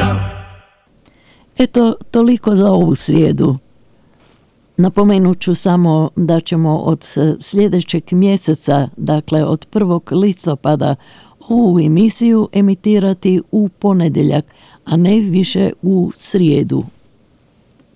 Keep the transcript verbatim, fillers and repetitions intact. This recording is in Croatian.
Eto, toliko za ovu srijedu. Napomenut ću samo da ćemo od sljedećeg mjeseca, dakle od prvog listopada, ovu emisiju emitirati u ponedjeljak, a ne više u srijedu.